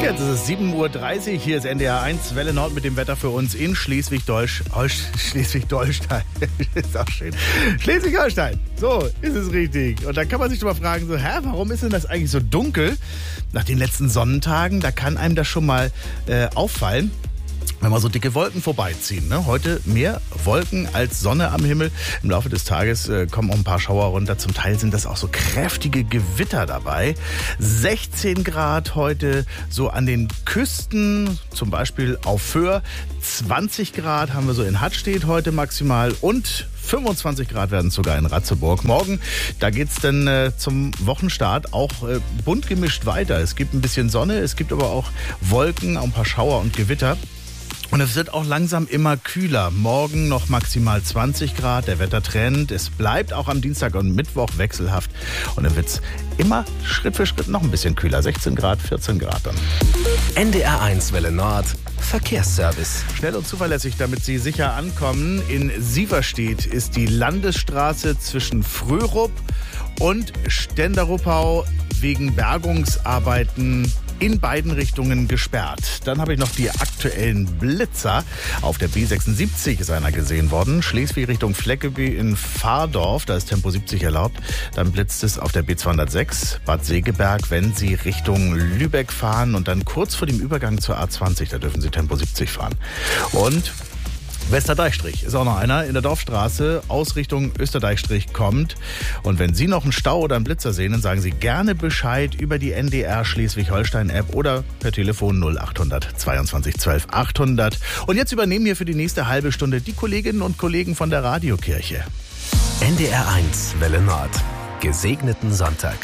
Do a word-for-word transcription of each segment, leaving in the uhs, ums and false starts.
Jetzt ist es sieben Uhr dreißig, hier ist N D R eins, Welle Nord mit dem Wetter für uns in Schleswig-Holstein. Schleswig-Holstein, ist auch schön. Schleswig-Holstein, so ist es richtig. Und da kann man sich doch mal fragen, so, hä, warum ist denn das eigentlich so dunkel? Nach den letzten Sonnentagen, da kann einem das schon mal äh, auffallen, wenn mal so dicke Wolken vorbeiziehen. Ne? Heute mehr Wolken als Sonne am Himmel. Im Laufe des Tages äh, kommen auch ein paar Schauer runter. Zum Teil sind das auch so kräftige Gewitter dabei. sechzehn Grad heute so an den Küsten, zum Beispiel auf Föhr. zwanzig Grad haben wir so in Hattstedt heute maximal und fünfundzwanzig Grad werden es sogar in Ratzeburg. Morgen, da geht's dann äh, zum Wochenstart auch äh, bunt gemischt weiter. Es gibt ein bisschen Sonne, es gibt aber auch Wolken, auch ein paar Schauer und Gewitter. Und es wird auch langsam immer kühler. Morgen noch maximal zwanzig Grad, der Wettertrend. Es bleibt auch am Dienstag und Mittwoch wechselhaft. Und dann wird es immer Schritt für Schritt noch ein bisschen kühler. sechzehn Grad, vierzehn Grad dann. N D R eins Welle Nord, Verkehrsservice. Schnell und zuverlässig, damit Sie sicher ankommen. In Sieverstedt ist die Landesstraße zwischen Fröhrup und Stenderuppau wegen Bergungsarbeiten in beiden Richtungen gesperrt. Dann habe ich noch die aktuellen Blitzer. Auf der B sechsundsiebzig ist einer gesehen worden. Schleswig Richtung Fleckeby in Fahrdorf, da ist Tempo siebzig erlaubt. Dann blitzt es auf der B zweihundertsechs Bad Segeberg, wenn Sie Richtung Lübeck fahren. Und dann kurz vor dem Übergang zur A zwanzig, da dürfen Sie Tempo siebzig fahren. Und Westerdeichstrich ist auch noch einer in der Dorfstraße aus Richtung Österdeichstrich kommt. Und wenn Sie noch einen Stau oder einen Blitzer sehen, dann sagen Sie gerne Bescheid über die N D R Schleswig-Holstein-App oder per Telefon null achthundert zweiundzwanzig zwölf achthundert. Und jetzt übernehmen hier für die nächste halbe Stunde die Kolleginnen und Kollegen von der Radiokirche. N D R eins Welle Nord. Gesegneten Sonntag.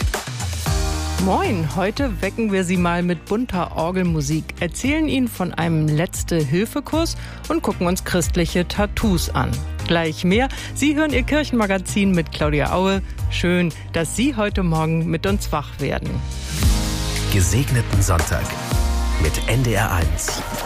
Moin, heute wecken wir Sie mal mit bunter Orgelmusik, erzählen Ihnen von einem Letzte-Hilfe-Kurs und gucken uns christliche Tattoos an. Gleich mehr. Sie hören Ihr Kirchenmagazin mit Claudia Aue. Schön, dass Sie heute Morgen mit uns wach werden. Gesegneten Sonntag mit N D R eins.